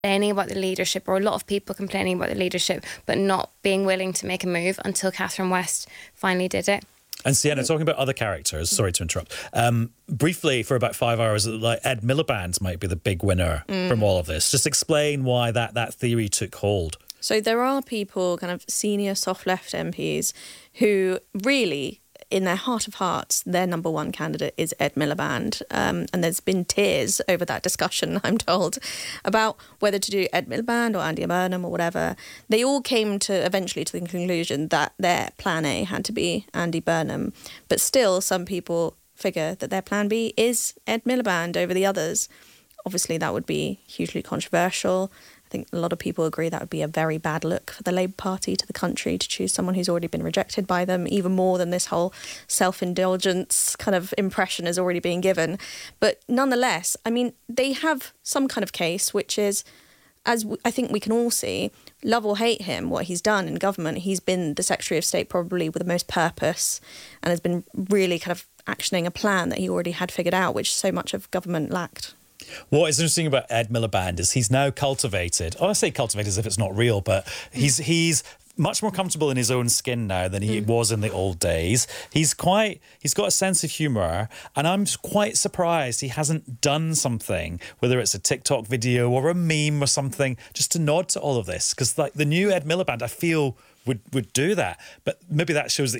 complaining about the leadership, or a lot of people complaining about the leadership, but not being willing to make a move until Catherine West finally did it. And Sienna, talking about other characters, sorry to interrupt, briefly for about 5 hours, like Ed Miliband might be the big winner from all of this. Just explain why that theory took hold. So there are people, kind of senior soft left MPs, who really, in their heart of hearts, their number one candidate is Ed Miliband. And there's been tears over that discussion, I'm told, about whether to do Ed Miliband or Andy Burnham or whatever. They all came eventually to the conclusion that their plan A had to be Andy Burnham. But still, some people figure that their plan B is Ed Miliband over the others. Obviously, that would be hugely controversial. I think a lot of people agree that would be a very bad look for the Labour Party to the country to choose someone who's already been rejected by them, even more than this whole self-indulgence kind of impression is already being given. But nonetheless, I mean, they have some kind of case, which is, as I think we can all see, love or hate him, what he's done in government, he's been the Secretary of State probably with the most purpose and has been really kind of actioning a plan that he already had figured out, which so much of government lacked. What is interesting about Ed Miliband is he's now cultivated, I say cultivated as if it's not real, but he's much more comfortable in his own skin now than he was in the old days. He's got a sense of humour, and I'm quite surprised he hasn't done something, whether it's a TikTok video or a meme or something, just to nod to all of this. Because like the new Ed Miliband, I feel would do that. But maybe that shows that